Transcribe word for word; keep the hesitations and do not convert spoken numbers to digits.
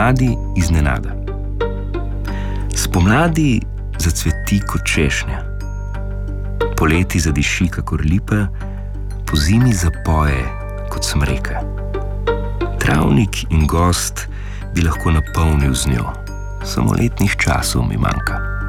spomladi iznenada. Spomladi zacveti kot češnja, poleti zadiši kakor lipa, po zimi zapoje kot smreka. Travnik in gost bi lahko napolnil z njo, samo letnih časov mi manjka.